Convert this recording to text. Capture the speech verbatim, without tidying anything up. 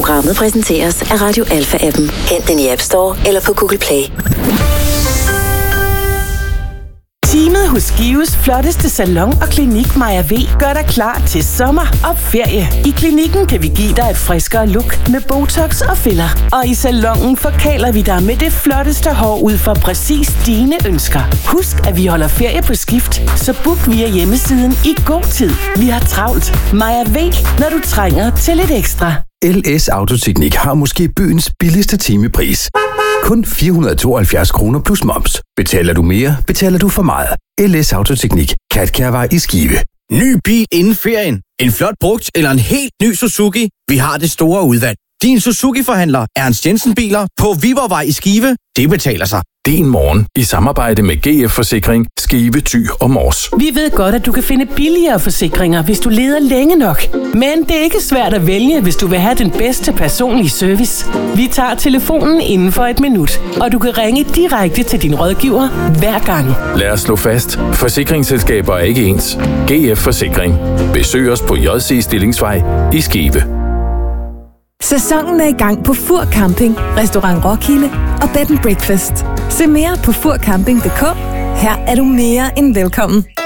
Programmet præsenteres af Radio Alpha-appen. Hent den i App Store eller på Google Play. Teamet hos Gives flotteste salon og klinik Maja V gør dig klar til sommer og ferie. I klinikken kan vi give dig et friskere look med Botox og filler. Og i salonen forkæler vi dig med det flotteste hår ud for præcis dine ønsker. Husk, at vi holder ferie på skift, så book via hjemmesiden i god tid. Vi har travlt. Maja V, når du trænger til lidt ekstra. L S Autoteknik har måske byens billigste timepris. Kun fire hundrede og tooghalvfjerds kroner plus moms. Betaler du mere, betaler du for meget. L S Autoteknik. Katkærvej i Skive. Ny bil inden ferien. En flot brugt eller en helt ny Suzuki. Vi har det store udvalg. Din Suzuki-forhandler Ernst Jensen Biler på Viborgvej i Skive. Det betaler sig. Din morgen i samarbejde med G F Forsikring, Skive, Thy og Mors. Vi ved godt, at du kan finde billigere forsikringer, hvis du leder længe nok. Men det er ikke svært at vælge, hvis du vil have den bedste personlige service. Vi tager telefonen inden for et minut, og du kan ringe direkte til din rådgiver hver gang. Lad os slå fast. Forsikringsselskaber er ikke ens. G F Forsikring. Besøg os på J C Stillingsvej i Skive. Sæsonen er i gang på Fur Camping, Restaurant Roskilde og Bed and Breakfast. Se mere på fur camping punktum d k. Her er du mere end velkommen.